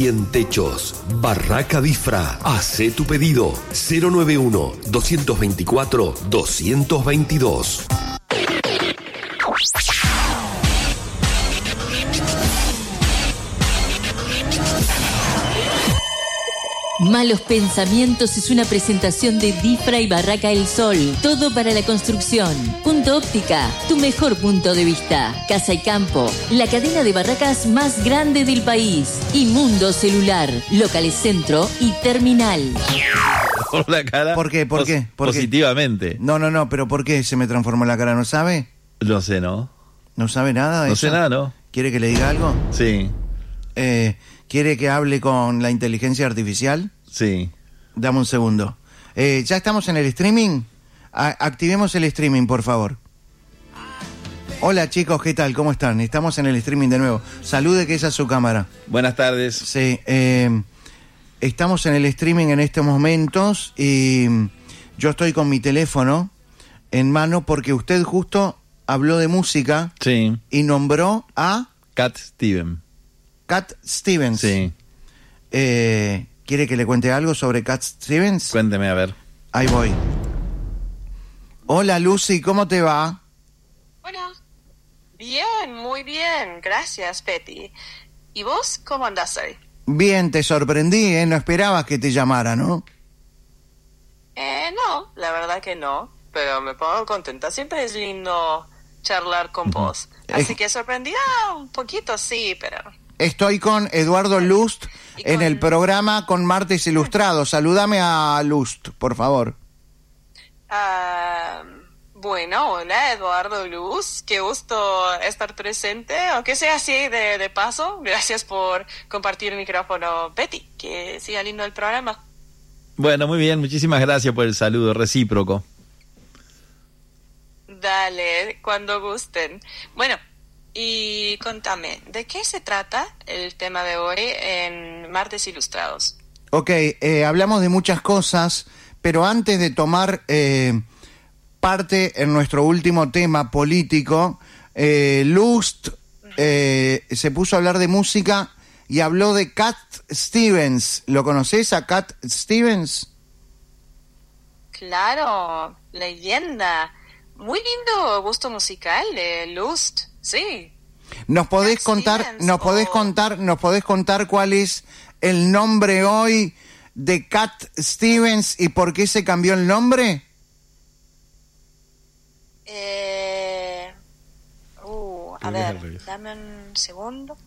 y en techos. Barraca Bifra. Hacé tu pedido. 091-224-222. Malos Pensamientos es una presentación de Bifra y Barraca El Sol. Todo para la construcción. Punto Óptica, tu mejor punto de vista. Casa y Campo, la cadena de barracas más grande del país. Y Mundo Celular, locales centro y terminal. Por la cara. ¿Por qué? ¿Por qué? Positivamente. No, pero ¿por qué se me transformó la cara? ¿No sabe? No sé, ¿no? ¿No sabe nada de No eso? sé nada, ¿no? ¿Quiere que le diga algo? Sí. ¿Quiere que hable con la inteligencia artificial? Sí. Dame un segundo. ¿Ya estamos en el streaming? Activemos el streaming, por favor. Hola chicos, ¿qué tal? ¿Cómo están? Estamos en el streaming de nuevo. Salude que esa es su cámara. Buenas tardes. Sí, estamos en el streaming en estos momentos y yo estoy con mi teléfono en mano porque usted justo habló de música. Sí. Y nombró a Cat Stevens. Cat Stevens. Sí. ¿Quiere que le cuente algo sobre Cat Stevens? Cuénteme, a ver. Ahí voy. Hola Lucy, ¿cómo te va? Hola. Bien, muy bien. Gracias, Betty. ¿Y vos cómo andás hoy? Bien, te sorprendí, ¿eh? No esperabas que te llamara, ¿no? No, la verdad que no. Pero me pongo contenta. Siempre es lindo charlar con vos. Así que sorprendida un poquito, sí, pero... Estoy con Eduardo Lust en el programa Con Martes Ilustrados. Salúdame a Lust, por favor. Bueno, hola Eduardo Luz. Qué gusto estar presente, aunque sea así de paso. Gracias por compartir el micrófono, Betty. Que siga lindo el programa. Bueno, muy bien. Muchísimas gracias por el saludo recíproco. Dale, cuando gusten. Bueno, y contame, ¿de qué se trata el tema de hoy en Martes Ilustrados? Ok, hablamos de muchas cosas, pero antes de tomar parte en nuestro último tema político, Lust se puso a hablar de música y habló de Cat Stevens. ¿Lo conoces a Cat Stevens? Claro, leyenda. Muy lindo gusto musical de Lust, sí. ¿Nos podés contar cuál es el nombre hoy de Cat Stevens y por qué se cambió el nombre? A ver, dame un segundo.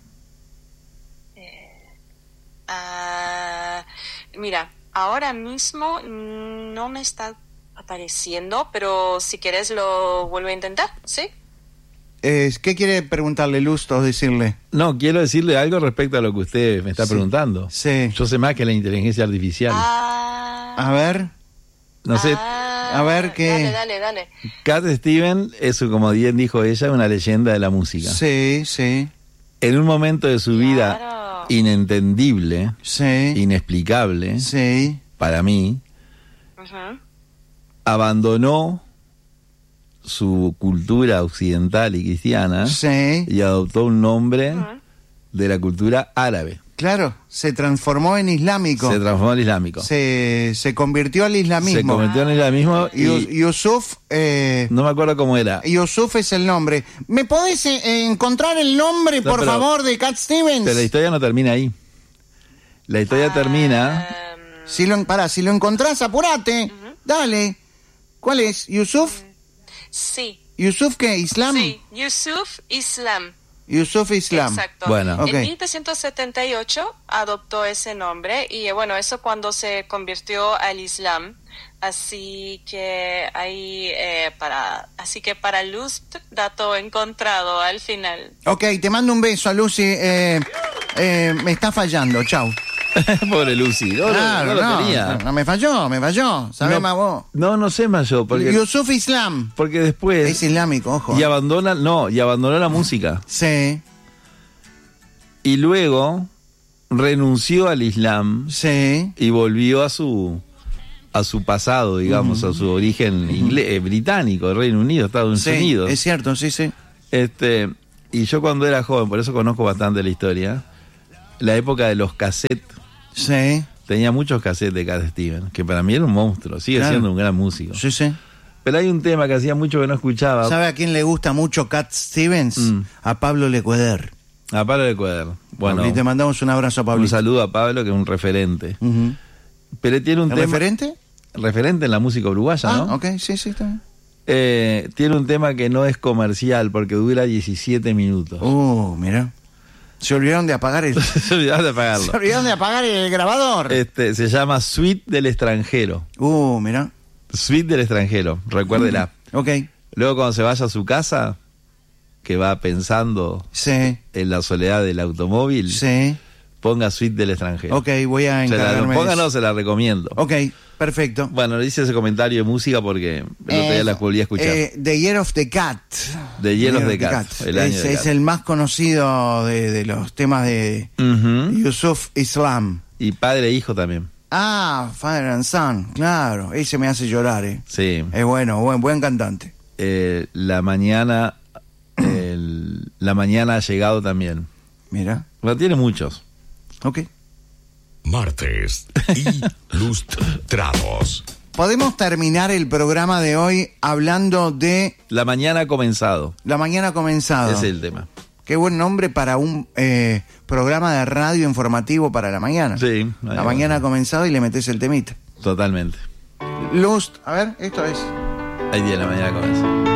Mira, ahora mismo no me está apareciendo, pero si quieres lo vuelvo a intentar, ¿sí? ¿Qué quiere preguntarle, Lust, o decirle? No, quiero decirle algo respecto a lo que usted me está preguntando. Sí. Yo sé más que la inteligencia artificial. A ver. No sé. A ver qué. Dale. Cat Stevens es, como bien dijo ella, una leyenda de la música. Sí. En un momento de su vida inentendible, inexplicable, para mí, abandonó su cultura occidental y cristiana y adoptó un nombre de la cultura árabe. Claro, se transformó en islámico. Se convirtió al islamismo. Yusuf... no me acuerdo cómo era. Yusuf es el nombre. ¿Me podés encontrar el nombre, por favor, de Cat Stevens? Pero la historia no termina ahí. La historia termina... Si lo encontrás, apurate. Dale. ¿Cuál es? ¿Yusuf? Sí. ¿Yusuf qué? ¿Islam? Sí, Yusuf Islam. Yusuf Islam. Exacto. Bueno. Okay. En 1978 adoptó ese nombre y bueno, eso cuando se convirtió al Islam. Así que ahí para Lust, dato encontrado al final. Ok, te mando un beso a Lucy. Me está fallando, chau. Pobre Lucy. No lo tenía. No, me falló. ¿Sabés más vos? No sé más yo. Porque, Yusuf Islam. Porque después... Es islámico, ojo. Y abandonó la música. Sí. Y luego renunció al Islam. Sí. Y volvió a su pasado, digamos, a su origen británico, Reino Unido, Estados Unidos. Es cierto, sí. Y yo cuando era joven, por eso conozco bastante la historia, la época de los cassettes. Sí. Tenía muchos cassettes de Cat Stevens, que para mí era un monstruo, sigue siendo un gran músico. Sí, sí. Pero hay un tema que hacía mucho que no escuchaba. ¿Sabe a quién le gusta mucho Cat Stevens? A Pablo Lecueder. A Pablo Lecueder. Bueno, y te mandamos un abrazo a Pablo. Un saludo a Pablo, que es un referente. Pero tiene un tema... ¿Referente? Referente en la música uruguaya, ¿no? Ok, sí, está bien. Tiene un tema que no es comercial porque dura 17 minutos. Mira. Se olvidaron de apagar Se olvidaron de apagarlo. Se olvidaron de apagar el grabador. Se llama Suite del Extranjero. Mira. Suite del Extranjero, recuérdela. Ok. Luego cuando se vaya a su casa, que va pensando en la soledad del automóvil, ponga Suite del Extranjero. Ok, voy a encargarme. Pónganos, se la recomiendo. Ok, perfecto. Bueno, le hice ese comentario de música porque el otro día la volví a escuchar. The Year of the Cat. The Year of the Cat. Es el más conocido de los temas de Yusuf Islam. Y padre e hijo también. Father and Son, claro. Ese me hace llorar, Sí. Es bueno, buen cantante. La mañana ha llegado también. Mira. Bueno, tiene muchos. Ok. Martes. Ilustrados. Podemos terminar el programa de hoy hablando de... La mañana ha comenzado. La mañana ha comenzado. Ese es el tema. Qué buen nombre para un programa de radio informativo para la mañana. Sí. La mañana ha comenzado y le metes el temita. Totalmente. Lust, a ver, esto es. Hay día, la mañana ha comenzado.